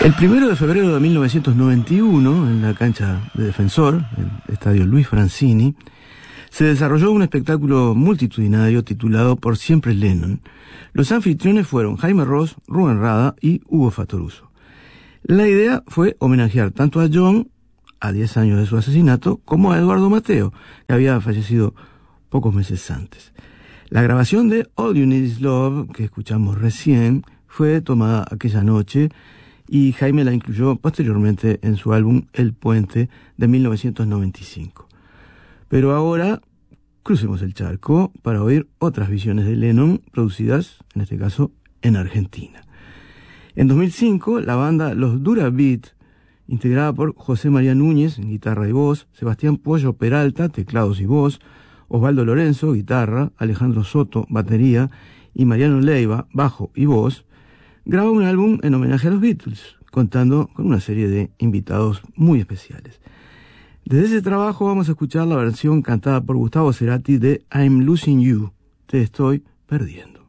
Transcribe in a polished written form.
El 1 de febrero de 1991, en la cancha de Defensor, el estadio Luis Francini, se desarrolló un espectáculo multitudinario titulado Por siempre Lennon. Los anfitriones fueron Jaime Ross, Rubén Rada y Hugo Fattoruso. La idea fue homenajear tanto a John, a 10 años de su asesinato, como a Eduardo Mateo, que había fallecido pocos meses antes. La grabación de All You Need Is Love, que escuchamos recién, fue tomada aquella noche y Jaime la incluyó posteriormente en su álbum El Puente de 1995. Pero ahora crucemos el charco para oír otras visiones de Lennon producidas, en este caso, en Argentina. En 2005, la banda Los Dura Beat, integrada por José María Núñez en guitarra y voz, Sebastián Pollo Peralta, teclados y voz, Osvaldo Lorenzo, guitarra, Alejandro Soto, batería, y Mariano Leiva, bajo y voz, graba un álbum en homenaje a los Beatles, contando con una serie de invitados muy especiales. Desde ese trabajo vamos a escuchar la versión cantada por Gustavo Cerati de I'm Losing You, Te Estoy Perdiendo.